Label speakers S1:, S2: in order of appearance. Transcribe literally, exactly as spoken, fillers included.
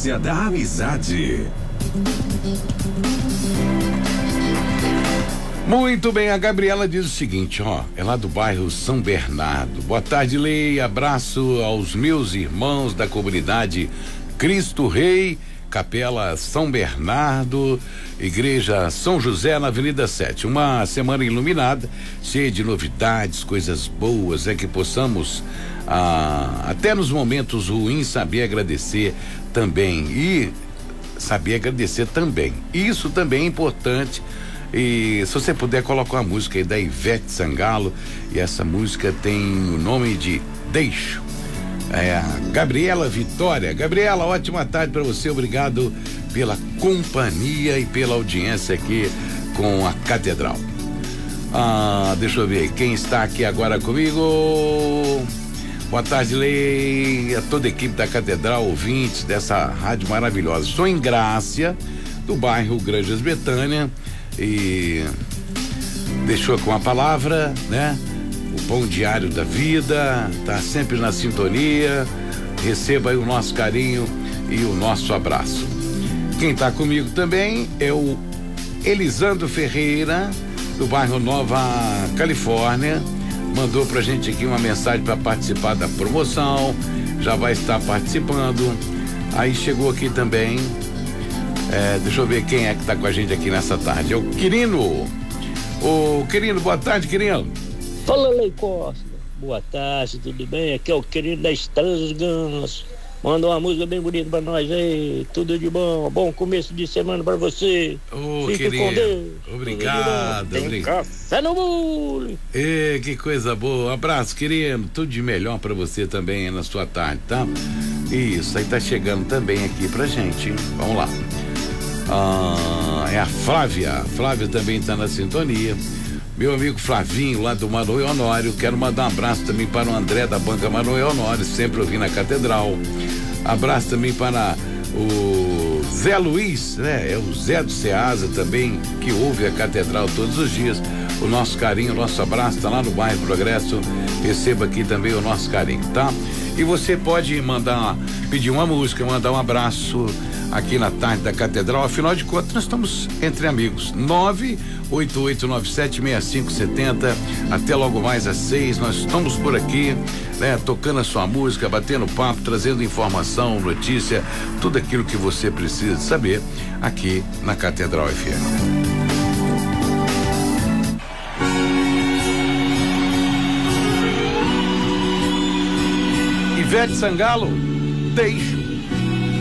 S1: Farmácia da Amizade.
S2: Muito bem, a Gabriela diz o seguinte, ó, é lá do bairro São Bernardo. Boa tarde, Lei, abraço aos meus irmãos da comunidade Cristo Rei, Capela São Bernardo, Igreja São José, na Avenida sete. Uma semana iluminada, cheia de novidades, coisas boas, é que possamos, ah, até nos momentos ruins, saber agradecer também e saber agradecer também. Isso também é importante. E se você puder, colocar uma música aí da Ivete Sangalo, e essa música tem o nome de Deixo. É a Gabriela Vitória. Gabriela, ótima tarde para você, obrigado pela companhia e pela audiência aqui com a Catedral. Ah, deixa eu ver quem está aqui agora comigo. Boa tarde, Lei, a toda a equipe da Catedral, ouvintes dessa rádio maravilhosa. Sou em Grácia, do bairro Granjas Betânia, e deixou com a palavra, né? O pão diário da vida, tá sempre na sintonia. Receba aí o nosso carinho e o nosso abraço. Quem tá comigo também é o Elisandro Ferreira, do bairro Nova Califórnia. Mandou pra gente aqui uma mensagem para participar da promoção. Já vai estar participando. Aí chegou aqui também. É, deixa eu ver quem é que tá com a gente aqui nessa tarde. É o Quirino. Ô, Quirino, boa tarde, Quirino.
S3: Fala, Lei Costa. Boa tarde, tudo bem? Aqui é o Quirino da Estrada dos Gansos. Manda uma música bem bonita pra nós aí. Tudo de bom. Bom começo de semana pra você.
S2: Ô,
S3: Fique
S2: querido.
S3: com Deus.
S2: Obrigado.
S3: Tem
S2: obrigado.
S3: café no bule.
S2: Ê, que coisa boa. Abraço, querido. Tudo de melhor pra você também aí na sua tarde, tá? Isso, aí tá chegando também aqui pra gente, hein? Vamos lá. Ah, é a Flávia. A Flávia também tá na sintonia. Meu amigo Flavinho, lá do Manuel Honório. Quero mandar um abraço também para o André da Banca Manuel Honório, sempre ouvindo a Catedral. Abraço também para o Zé Luiz, né? É o Zé do Ceasa também, que ouve a Catedral todos os dias. O nosso carinho, o nosso abraço, tá lá no bairro Progresso. Receba aqui também o nosso carinho, tá? E você pode mandar, pedir uma música, mandar um abraço aqui na tarde da Catedral. Afinal de contas, nós estamos entre amigos. nove oito oito nove sete seis cinco sete zero. Até logo mais às seis. Nós estamos por aqui, né? Tocando a sua música, batendo papo, trazendo informação, notícia, tudo aquilo que você precisa saber aqui na Catedral F M. Ivete Sangalo, Deixo.